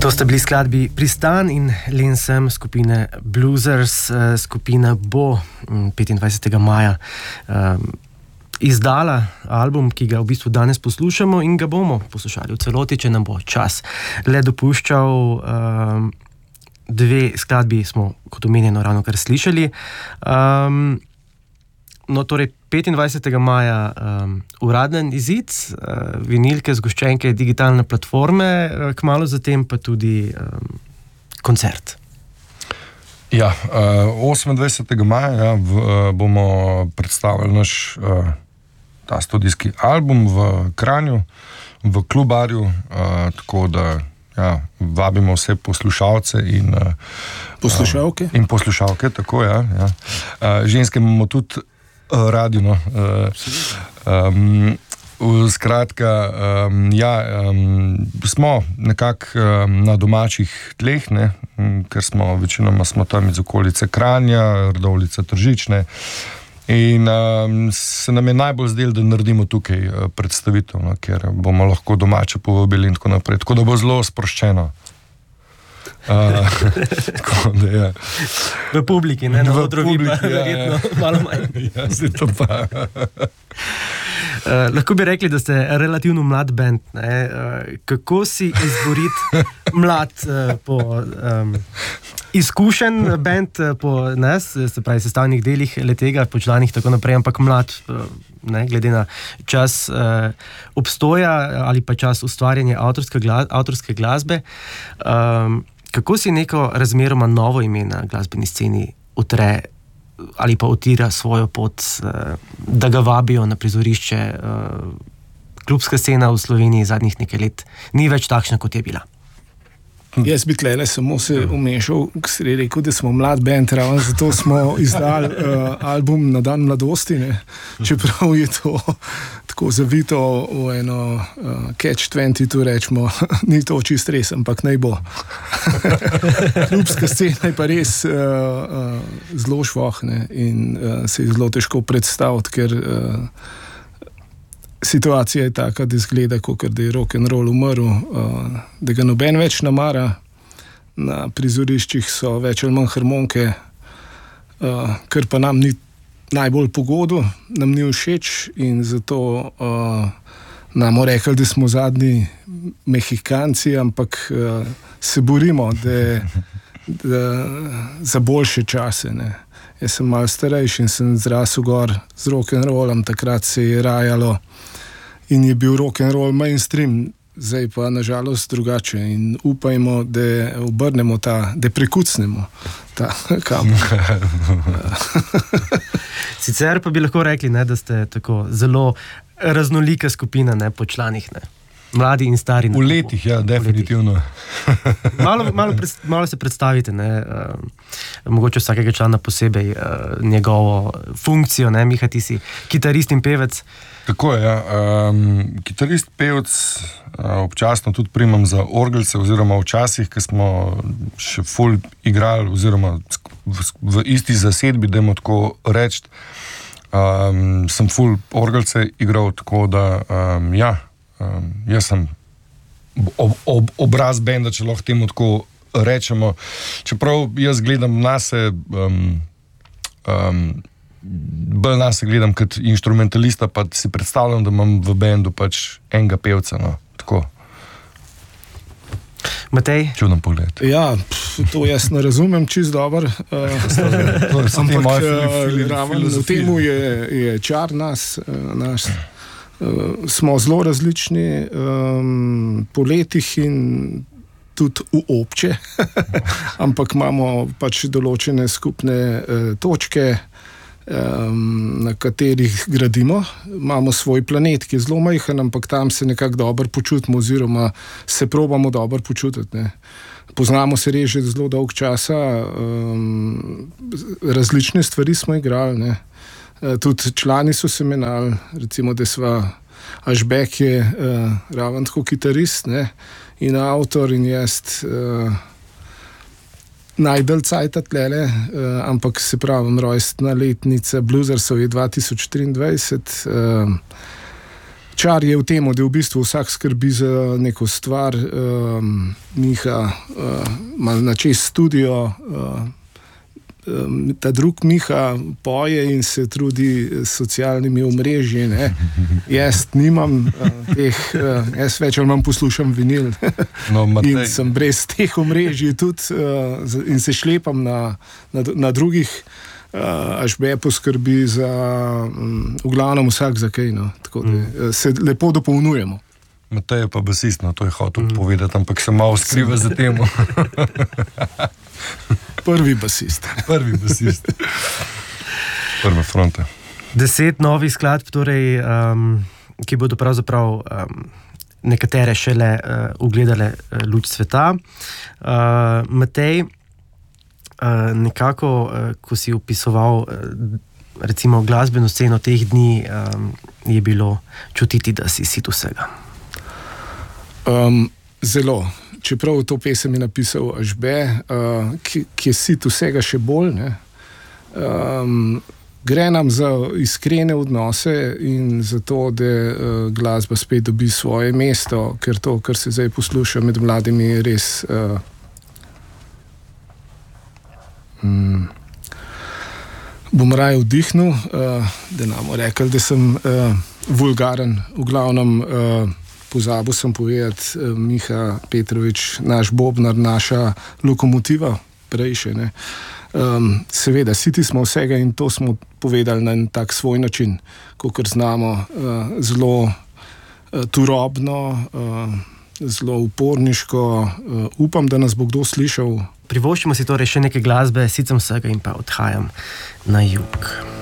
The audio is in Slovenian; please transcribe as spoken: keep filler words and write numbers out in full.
To sta bili skladbi Pristan in Len sem skupine Bluesers. Skupina bo petindvajsetega maja um, izdala album, ki ga v bistvu danes poslušamo in ga bomo poslušali v celoti, če nam bo čas le dopuščal. Um, dve skladbi smo, kot omenjeno, ravno kar slišali. Um, no, torej petindvajsetega maja um, uraden izid, uh, vinilke, zgoščenke, digitalne platforme, uh, kmalu zatem pa tudi um, koncert. Ja, uh, osemindvajsetega maja ja, v, uh, bomo predstavili naš uh, ta studijski album v Kranju, v Klubarju, uh, tako da ja, vabimo vse poslušalce in uh, poslušalke. Uh, in poslušalke, tako ja. ja. Uh, ženske imamo tudi uh, radi, no. Uh, um, skratka, um, ja, um, smo nekako um, na domačih tleh, ne, ker smo večinoma smo tam iz okolice Kranja, Radovljice, Tržične. In um, se nam je najbolj zdelo, da naredimo tukaj uh, predstavitev, no, ker bomo lahko domače povabili in tako naprej. Tako da bo zelo sproščeno. Uh, tako da, ja. V publiki, ne? Na odru vi pa ja, verjetno ja. Malo manj. Ja, zdaj to pa. Uh, lahko bi rekli, da ste relativno mlad band. Ne? Uh, kako si izboriti mlad uh, po um, izkušen band uh, po nas, se pravi sestavnih delih letega, po članih tako naprej, ampak mlad, uh, ne, glede na čas uh, obstoja ali pa čas ustvarjanja avtorske, gla- avtorske glasbe. Um, kako si neko razmeroma novo ime na glasbeni sceni utre ali pa utira svojo pot, da ga vabijo na prizorišče? Klubska scena v Sloveniji zadnjih nekaj let ni več takšna, kot je bila. Jaz bi tlele samo se umešal, ker si rekel, da smo mlad band, ravno zato smo izdali uh, album Na dan mladosti, ne? Čeprav je to tako zavito v eno uh, catch dvajset, tu rečemo, ni to čist res, ampak naj bo. Klubska scena je pa res uh, uh, zelo švohne in uh, se je zelo težko predstaviti, ker uh, situacija je taka, da izgleda, kot da je rock'n'roll umrl, uh, da ga noben več namara. Na prizoriščih so več ali manj harmonike, uh, kar pa nam ni najbolj pogodu, nam ni všeč in zato uh, nam rekli, da smo zadnji Mehikanci, ampak uh, se borimo, da, da za boljše čase. Ne. Jaz sem malo starejši in sem zrasel gor z rock'n'rollom, takrat se je rajalo in je bil rock'n'roll mainstream, zdaj pa nažalost drugače in upajmo, da obrnemo ta, da prekucnemo ta kam. Sicer pa bi lahko rekli, ne, da ste tako zelo raznolika skupina, ne, po članih, ne. Mladi in stari. V letih, ja, definitivno. malo, malo, pred, malo se predstavite, ne, uh, mogoče vsakega člana posebej uh, njegovo funkcijo, ne, Miha, ti si kitarist in pevec. Tako je, ja. Um, kitarist, pevec, uh, občasno tudi primam za orgelce, oziroma včasih, ko smo še ful igrali, oziroma v, v isti zasedbi, dajmo tako reči, um, sem ful orgelce igral, tako da, um, ja, um, jaz sem ob, ob, obraz benda, če lahko temu tako rečemo. Čeprav jaz gledam nase, um, um, bolj nas gledam kot inštrumentalista, pa si predstavljam, da imam v bendu pač enega pevca, no, tako. Matej? Čudno pogled. Ja, pf, to jaz ne razumem čist dobro, uh, ampak uh, raven v temu je, je čar nas, uh, naš. Uh, smo zelo različni um, po letih in tudi v obče, ampak imamo pač določene skupne uh, točke, na katerih gradimo. Imamo svoj planet, ki je zelo majhen, ampak tam se nekako dobro počutimo oziroma se probamo dobro počutiti. Ne. Poznamo se res že zelo dolg časa, um, različne stvari smo igrali. Ne. Tudi člani so se menjali, recimo, da sva Ašbek je uh, raven tako kitarist, ne, in avtor in jaz uh, najdalj cajta tlele, uh, ampak se pravim, rojstna letnica Bluesersov je dva tisoč triindvajset. Uh, čar je v tem, da v bistvu vsak skrbi za neko stvar. Um, Miha uh, ima na čez studio, uh, um, ta drug Miha poje in se trudi s socialnimi omrežji. Ne? Jaz nimam uh, teh, uh, jaz več ali manj poslušam vinil. No, in sem brez teh omrežij tudi uh, in se šlepam na, na, na drugih. Uh, Ažbe poskrbi za, um, v glavnem vsak za kaj, no. Tako da mm. se lepo dopolnjujemo. Matej je pa basist, no, to je hotel mm. povedati, ampak se malo skriva za temo. Prvi basist. Prvi basist. Prve fronte. Deset novih skladb, torej, um, ki bodo pravzaprav um, nekatere šele uh, ugledale uh, luč sveta. Uh, Matej, Uh, nekako, uh, ko si opisoval uh, recimo glasbeno sceno teh dni, um, je bilo čutiti, da si sit vsega. Um, zelo. Čeprav to pesem je napisal Ažbe, uh, ki, ki je sit vsega še bolj, ne? Um, gre nam za iskrene odnose in za to, da uh, glasba spet dobi svoje mesto, ker to, kar se zdaj posluša med mladimi, je res uh, Hmm. bom raje vdihnil, uh, da nam rekel, da sem uh, vulgaren. V glavnem uh, pozabil sem povedati, uh, Miha Petrovič, naš bobnar, naša lokomotiva, prejše. Ne? Um, seveda, siti smo vsega in to smo povedali na en tak svoj način, kakor znamo, uh, zelo uh, turobno, uh, zelo uporniško. Uh, upam, da nas bo kdo slišal. Privoščimo si torej še nekaj glasbe, sicer vsega in pa odhajam na jug.